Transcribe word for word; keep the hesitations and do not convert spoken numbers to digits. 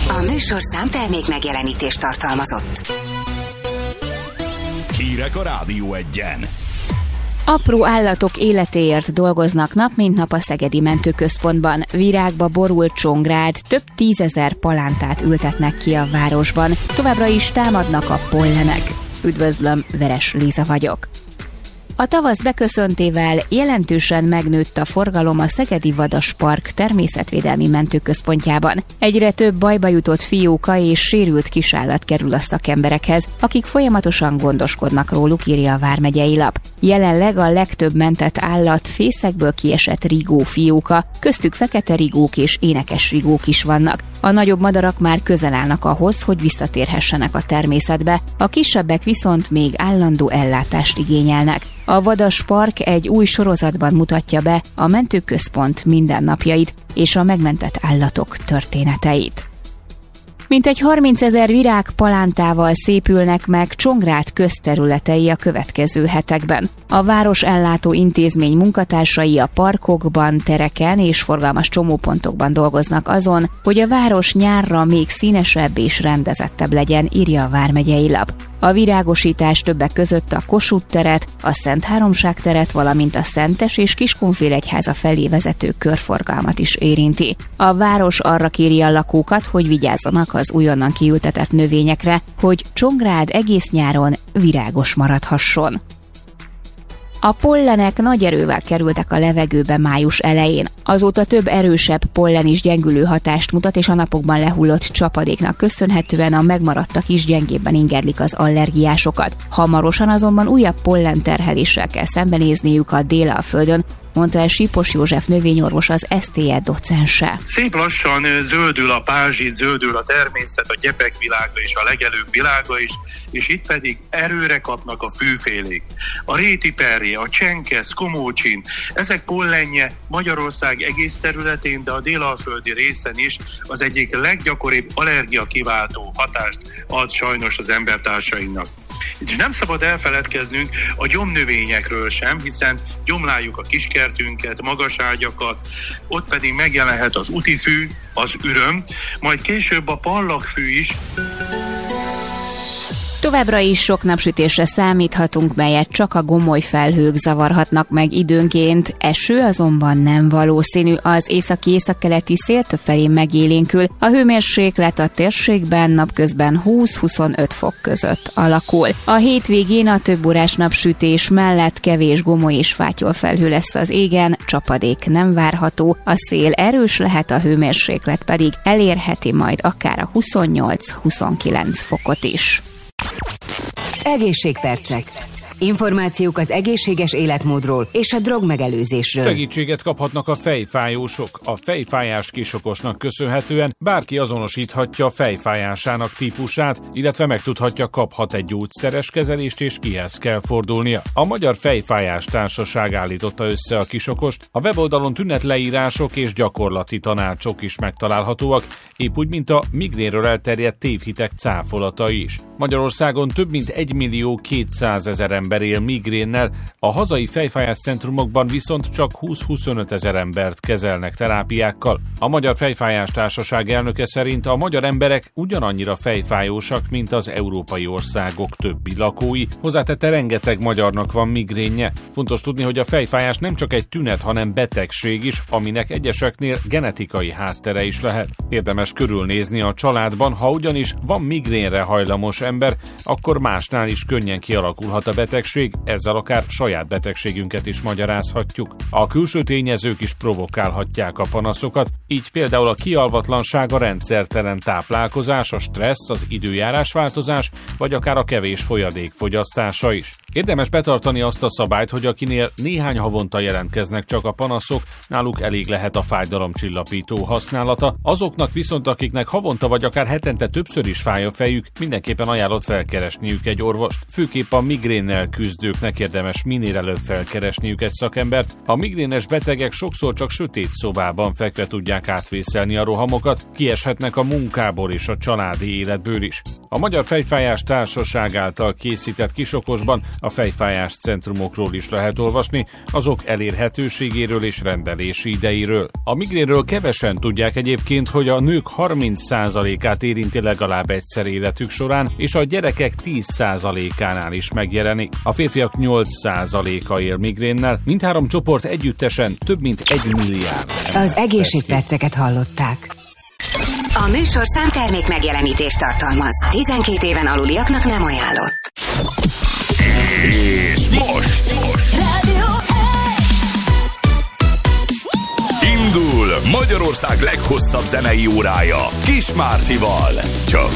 A műsor számtermék megjelenítést tartalmazott. Hírek a Rádió Egyen. Apró állatok életéért dolgoznak nap mint nap a Szegedi Mentőközpontban. Virágba borult csongrád, több tízezer palántát ültetnek ki a városban. Továbbra is támadnak a pollenek. Üdvözlöm, Veres Líza vagyok. A tavasz beköszöntével jelentősen megnőtt a forgalom a Szegedi Vadaspark természetvédelmi mentőközpontjában. Egyre több bajba jutott fióka és sérült kisállat kerül a szakemberekhez, akik folyamatosan gondoskodnak róluk, írja a vármegyei lap. Jelenleg a legtöbb mentett állat fészekből kiesett rigó fióka, köztük fekete rigók és énekes rigók is vannak. A nagyobb madarak már közel állnak ahhoz, hogy visszatérhessenek a természetbe, a kisebbek viszont még állandó ellátást igényelnek. A Vadaspark egy új sorozatban mutatja be a mentőközpont mindennapjait és a megmentett állatok történeteit. Mintegy harmincezer virág palántával szépülnek meg Csongrád közterületei a következő hetekben. A városellátó intézmény munkatársai a parkokban, tereken és forgalmas csomópontokban dolgoznak azon, hogy a város nyárra még színesebb és rendezettebb legyen, írja a vármegyei lap. A virágosítás többek között a Kossuth teret, a Szent Háromság teret, valamint a Szentes és Kiskunfélegyháza felé vezető körforgalmat is érinti. A város arra kéri a lakókat, hogy vigyázzanak az újonnan kiültetett növényekre, hogy Csongrád egész nyáron virágos maradhasson. A pollenek nagy erővel kerültek a levegőbe május elején. Azóta több erősebb pollen is gyengülő hatást mutat, és a napokban lehullott csapadéknak köszönhetően a megmaradtak is gyengébben ingerlik az allergiásokat. Hamarosan azonban újabb pollenterheléssel kell szembenézniük a Délalföldön, mondta el Sipos József növényorvos, az es té e docense. Szép lassan zöldül a pázsi, zöldül a természet, a gyepek világa és a legelők világa is, és itt pedig erőre kapnak a fűfélék. A rétiperje, a csenkesz, komócsin, ezek pollenje Magyarország egész területén, de a délalföldi részen is az egyik leggyakoribb allergiakiváltó hatást ad sajnos az embertársainknak. És nem szabad elfeledkeznünk a gyomnövényekről sem, hiszen gyomláljuk a kiskertünket, magaságyakat, ott pedig megjelenhet az utifű, az üröm, majd később a pallagfű is. Továbbra is sok napsütésre számíthatunk, melyet csak a gomoly felhők zavarhatnak meg időnként. Eső azonban nem valószínű, az északi-északkeleti szél többfelé megélénkül. A hőmérséklet a térségben napközben húsz-huszonöt fok között alakul. A hétvégén a több órás napsütés mellett kevés gomoly és fátyol felhő lesz az égen, csapadék nem várható, a szél erős lehet, a hőmérséklet pedig elérheti majd akár a huszonnyolc-huszonkilenc fokot is. Egészségpercek. Információk az egészséges életmódról és a drogmegelőzésről. Segítséget kaphatnak a fejfájósok. A fejfájás kisokosnak köszönhetően bárki azonosíthatja a fejfájásának típusát, illetve megtudhatja, kaphat egy gyógyszeres kezelést és kihez kell fordulnia. A Magyar Fejfájás Társaság állította össze a kisokost, a weboldalon tünetleírások és gyakorlati tanácsok is megtalálhatóak, épp úgy, mint a migrénről elterjedt tévhitek cáfolata is. Magyarországon több mint egymillió kétszázezer ember él migrénnel, a hazai fejfájás centrumokban viszont csak húsz-huszonöt ezer embert kezelnek terápiákkal. A Magyar Fejfájás Társaság elnöke szerint a magyar emberek ugyanannyira fejfájósak, mint az európai országok többi lakói. Hozzátette, rengeteg magyarnak van migrénje. Fontos tudni, hogy a fejfájás nem csak egy tünet, hanem betegség is, aminek egyeseknél genetikai háttere is lehet. Érdemes körülnézni a családban, ha ugyanis van migrénre hajlamos ember, akkor másnál is könnyen kialakulhat a betegség, ezzel akár saját betegségünket is magyarázhatjuk. A külső tényezők is provokálhatják a panaszokat, így például a kialvatlanság, a rendszertelen táplálkozás, a stressz, az időjárásváltozás, vagy akár a kevés folyadék fogyasztása is. Érdemes betartani azt a szabályt, hogy akinél néhány havonta jelentkeznek csak a panaszok, náluk elég lehet a fájdalomcsillapító használata, azoknak viszont, akiknek havonta vagy akár hetente többször is fáj a fejük, mindenképpen ajánlott felkeresniük egy orvost. Főképp a migrénnel küzdőknek érdemes minél előbb felkeresniük egy szakembert. A migrénes betegek sokszor csak sötét szobában fekve tudják átvészelni a rohamokat, kieshetnek a munkából és a családi életből is. A Magyar Fejfájás Társaság által készített kisokosban a fejfájás centrumokról is lehet olvasni, azok elérhetőségéről és rendelési idejéről. A migrénről kevesen tudják egyébként, hogy a nők harminc százalékát érinti legalább egyszer életük során, és a gyerekek tíz százalékánál is megjelenik. A férfiak nyolc százaléka él migrénnel, mindhárom csoport együttesen több mint egy milliárd. Az egészségperceket hallották. A műsor számtermék megjelenítést tartalmaz. tizenkét éven aluliaknak nem ajánlott. És most, most. Indul Magyarország leghosszabb zenei órája Kis Mártival. Csak